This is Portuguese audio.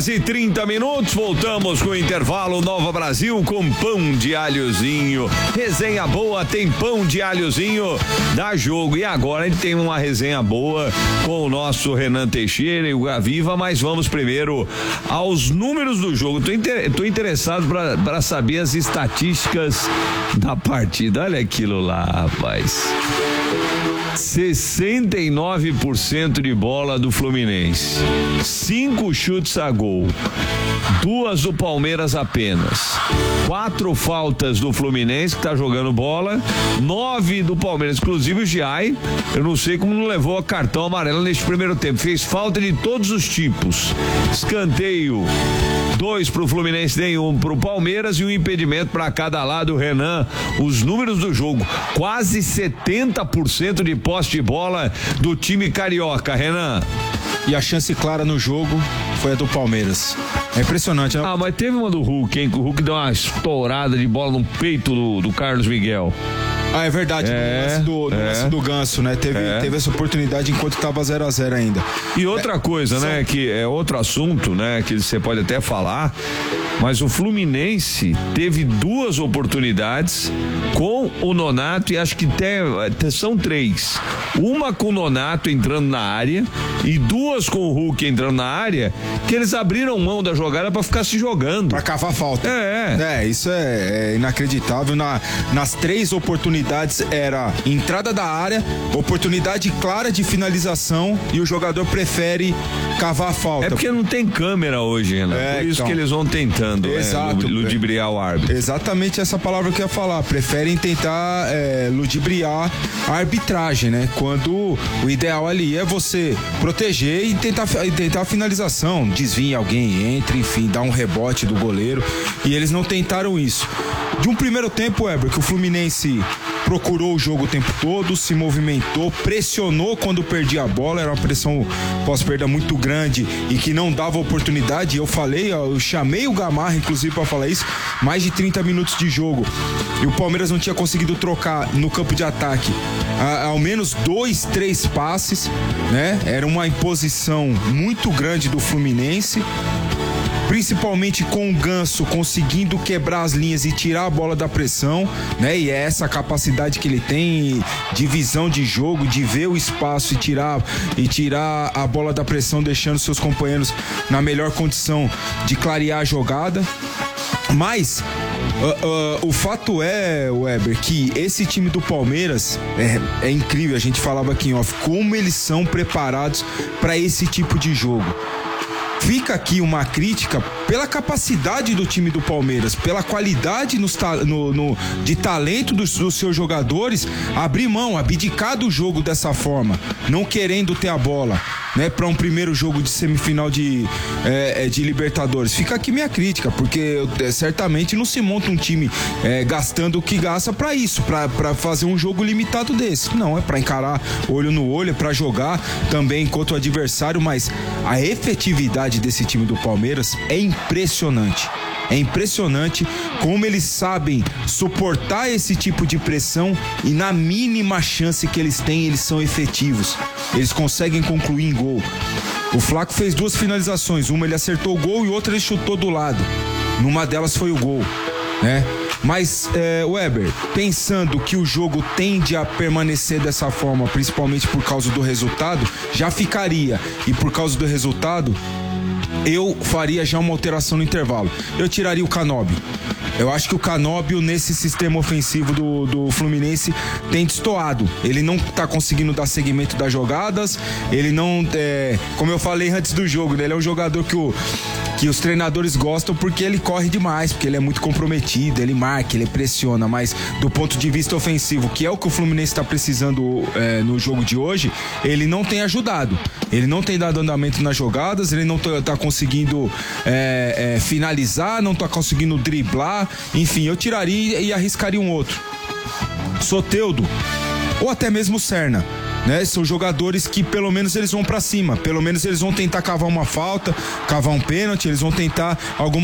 6h30, voltamos com o intervalo Nova Brasil com pão de alhozinho. Resenha boa, tem pão de alhozinho, dá jogo. E agora a gente tem uma resenha boa com o nosso Renan Teixeira e o Gaviva, mas vamos primeiro aos números do jogo. Tô interessado para saber as estatísticas da partida. Olha aquilo lá, rapaz. 69% de bola do Fluminense, 5 chutes a gol, 2 do Palmeiras apenas, 4 faltas do Fluminense que tá jogando bola, 9 do Palmeiras, inclusive o Giai, eu não sei como não levou a cartão amarelo neste primeiro tempo, fez falta de todos os tipos, escanteio, 2 pro Fluminense, nenhum pro Palmeiras e um impedimento para cada lado. Renan, os números do jogo, quase 70% de posse de bola do time carioca, Renan. E a chance clara no jogo foi a do Palmeiras. É impressionante, né? Ah, mas teve uma do Hulk, hein? O Hulk deu uma estourada de bola no peito do Carlos Miguel. Ah, é verdade, no lance do Ganso, né? Teve essa oportunidade enquanto tava 0-0 ainda. E outra coisa, né? Que é outro assunto, né? Que você pode até falar, mas o Fluminense teve 2 oportunidades com o Nonato e acho que são 3. Uma com o Nonato entrando na área e 2 com o Hulk entrando na área, que eles abriram mão da jogada pra ficar se jogando. Pra cavar falta. Isso é inacreditável. Nas 3 oportunidades era entrada da área, oportunidade clara de finalização e o jogador prefere cavar a falta. É porque não tem câmera hoje, né? Por isso que eles vão tentando ludibriar o árbitro. Exatamente essa palavra que eu ia falar. Preferem tentar ludibriar a arbitragem, né? Quando o ideal ali é você proteger e tentar a finalização, desvia alguém, entra, enfim, dá um rebote do goleiro, e eles não tentaram isso. De um primeiro tempo, Weber, que o Fluminense procurou o jogo o tempo todo, se movimentou, pressionou quando perdia a bola, era uma pressão pós-perda muito grande e que não dava oportunidade. Eu chamei o Gamarra, inclusive, para falar isso, mais de 30 minutos de jogo. E o Palmeiras não tinha conseguido trocar no campo de ataque ao menos 2, 3 passes, né? Era uma imposição muito grande do Fluminense, principalmente com o Ganso conseguindo quebrar as linhas e tirar a bola da pressão, né? E é essa capacidade que ele tem de visão de jogo, de ver o espaço e tirar a bola da pressão, deixando seus companheiros na melhor condição de clarear a jogada. Mas o fato é, Weber, que esse time do Palmeiras é incrível. A gente falava aqui em off como eles são preparados para esse tipo de jogo. Fica aqui uma crítica pela capacidade do time do Palmeiras, pela qualidade de talento dos seus jogadores, abrir mão, abdicar do jogo dessa forma, não querendo ter a bola, né, para um primeiro jogo de semifinal de Libertadores. Fica aqui minha crítica, porque certamente não se monta um time gastando o que gasta para isso, para fazer um jogo limitado desse. Não, é para encarar olho no olho, é para jogar também contra o adversário, mas a efetividade desse time do Palmeiras é impressionante. É impressionante como eles sabem suportar esse tipo de pressão e na mínima chance que eles têm, eles são efetivos. Eles conseguem concluir em gol. O Flaco fez 2 finalizações, uma ele acertou o gol e outra ele chutou do lado. Numa delas foi o gol, né? Mas, Weber, pensando que o jogo tende a permanecer dessa forma, principalmente por causa do resultado, já ficaria. E por causa do resultado, eu faria já uma alteração no intervalo. Eu tiraria o Canóbio. Eu acho que o Canóbio, nesse sistema ofensivo do Fluminense, tem destoado. Ele não tá conseguindo dar seguimento das jogadas. Ele não, como eu falei antes do jogo, né? Ele é um jogador que os treinadores gostam porque ele corre demais, porque ele é muito comprometido, ele marca, ele pressiona, mas do ponto de vista ofensivo, que é o que o Fluminense está precisando no jogo de hoje, ele não tem ajudado. Ele não tem dado andamento nas jogadas, ele não tá conseguindo finalizar, não tá conseguindo driblar. Enfim, eu tiraria e arriscaria um outro. Soteldo, ou até mesmo Serna, né? São jogadores que pelo menos eles vão pra cima, pelo menos eles vão tentar cavar uma falta, cavar um pênalti, eles vão tentar alguma